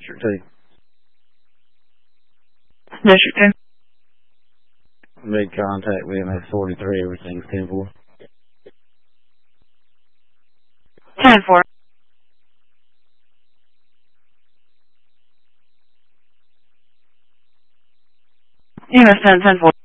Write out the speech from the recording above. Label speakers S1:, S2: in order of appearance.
S1: District 2.
S2: District
S1: 2. Made contact with MS 43, everything's 10-4.
S2: 10-4. MS 10-4.